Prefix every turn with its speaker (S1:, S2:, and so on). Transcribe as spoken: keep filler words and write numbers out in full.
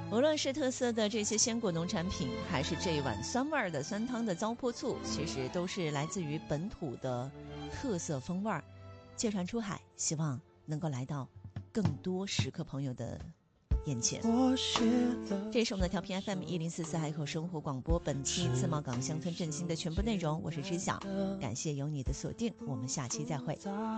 S1: 无论是特色的这些鲜果农产品，还是这一碗酸味儿的酸汤的糟粕醋，其实都是来自于本土的特色风味儿，借船出海，希望能够来到更多食客朋友的眼前。这是我们的调频 F M 一零四四海口生活广播，本期自贸港乡村振兴的全部内容，我是知晓，感谢有你的锁定，我们下期再会。